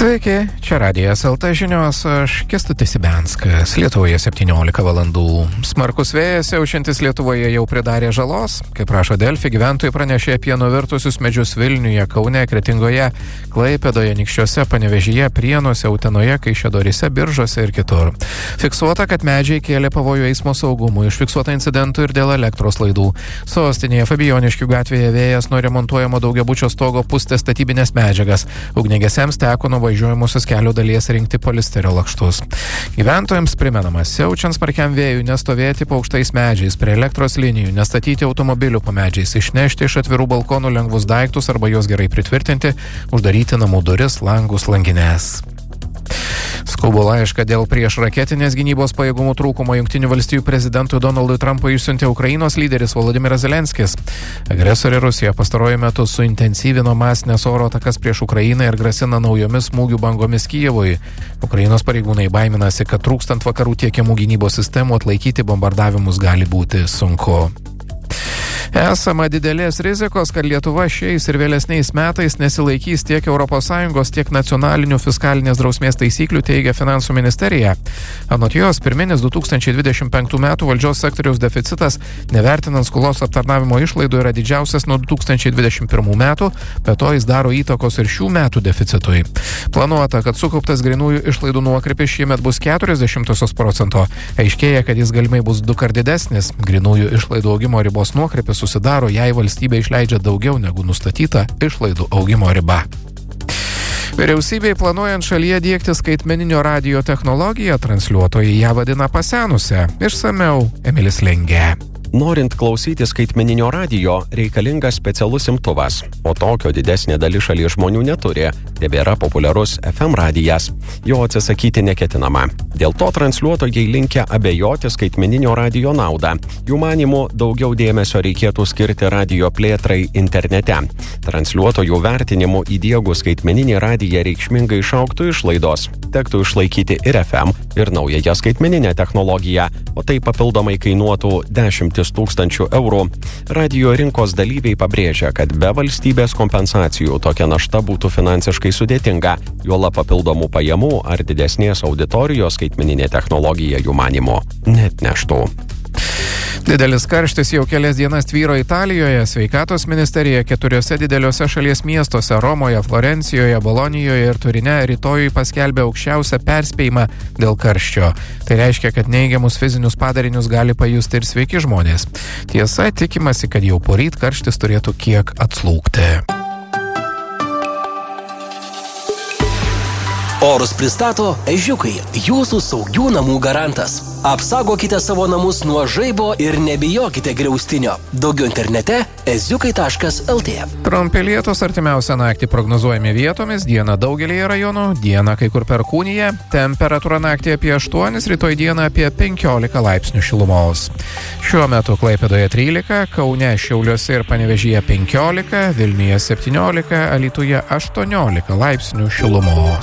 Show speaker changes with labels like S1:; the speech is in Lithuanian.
S1: Sveiki, čia Radijas LT žinios, aš Kęstutis Ibenskas. Lietuvoje 17 valandų. Smarkus vėjas siaučiantis Lietuvoje jau pridarė žalos. Kaip rašo Delfi, gyventojai pranešė apie nuvirtusius medžius Vilniuje, Kaune, Kretingoje, Klaipėdoje, Anykščiuose, Panevėžyje, Prienuose, Utenoje, Kaišiadoryse, Biržuose ir kitur. Fiksuota, kad medžiai kėlė pavojų eismo saugumui, užfiksuota incidentų ir dėl elektros laidų. Sostinėje Fabijoniškių gatvėje vėjas nuo remontuojamo daugiabučio stogo pustė statybinės medžiagas. Ugniagesiams teko nuo važiuojamosios kelio dalies rinkti polisterio lakštus. Gyventojams primenama, siaučiant smarkiam vėjui nestovėti po aukštais medžiais, prie elektros linijų, nestatyti automobilių po medžiais, išnešti iš atvirų balkonų lengvus daiktus arba juos gerai pritvirtinti, uždaryti namų duris, langus, langines. Skubų laišką dėl priešraketinės gynybos pajėgumų trūkumo Jungtinių valstijų prezidentui Donaldui Trumpui išsiuntė Ukrainos lyderis Volodymyras Zelenskis. Agresorė Rusija pastaruoju metu suintensyvino masinės oro atakas prieš Ukrainą ir grasina naujomis smūgių bangomis Kijevui. Ukrainos pareigūnai baiminasi, kad trūkstant vakarų tiekiamų gynybos sistemų atlaikyti bombardavimus gali būti sunku. Esama didelės rizikos, kad Lietuva šiais ir vėlesniais metais nesilaikys tiek ES, tiek nacionalinių fiskalinės drausmės taisyklių, teigia Finansų ministerija. Anot jos, pirminis 2025 metų valdžios sektoriaus deficitas, nevertinant skolos aptarnavimo išlaidų, yra didžiausias nuo 2021 metų, bet to jis daro įtakos ir šių metų deficitui. Planuota, kad sukauptas grynųjų išlaidų nuokrypis šiemet bus 0,4%. Aiškėja, kad jis galimai bus 2 kart didesnis. Grynųjų išlaidų augimo ribos nuokrypis susidaro, jei valstybė išleidžia daugiau negu nustatyta išlaidų augimo riba. Vyriausybei planuojant šalyje diegti skaitmeninio radijo technologiją, transliuotojai ją vadina pasenusią. Išsamiau Emilis Lengė.
S2: Norint klausyti skaitmeninio radijo, reikalingas specialus imtuvas, o tokio didesnė dalis šalies žmonių neturi. Tebėra populiarus FM radijas. Jo atsisakyti neketinama. Dėl to transliuotojai linkę abejoti skaitmeninio radijo naudą. Jų manymu, daugiau dėmesio reikėtų skirti radijo plėtrai internete. Transliuotojų vertinimu įdiegus skaitmeninį radiją reikšmingai išaugtų išlaidos. Tektų išlaikyti ir FM, ir naująją skaitmeninę technologiją, o tai papildomai kainuotų 10 000 eurų. Radijo rinkos dalyviai pabrėžia, kad be valstybės kompensacijų tokia našta būtų finansiškai sudėtinga, juolab papildomų pajamų ar didesnės auditorijos skaitmeninė technologija jų manymu neatneštų.
S1: Didelis karštis jau kelias dienas tvyro Italijoje. Sveikatos ministerija 4 dideliuose šalies miestuose – Romoje, Florencijoje, Bolonijoje ir Turine – rytojui paskelbė aukščiausią perspėjimą dėl karščio. Tai reiškia, kad neigiamus fizinius padarinius gali pajusti ir sveiki žmonės. Tiesa, tikimasi, kad jau poryt karštis turėtų kiek atslūgti.
S3: Orus pristato Ežiukai, jūsų saugių namų garantas. Apsaugokite savo namus nuo žaibo ir nebijokite griaustinio. Daugiau internete eziukai.lt.
S1: Trumpi lietūs artimiausią naktį prognozuojami vietomis, dieną daugelėje rajonų, dieną kai kur perkūnija, temperatūra naktį apie 8, rytoj dieną apie 15 laipsnių šilumos. Šiuo metu Klaipėdoje 13, Kaune, Šiauliuose ir Panevėžyje 15, Vilniuje 17, Alytuje 18 laipsnių šilumos.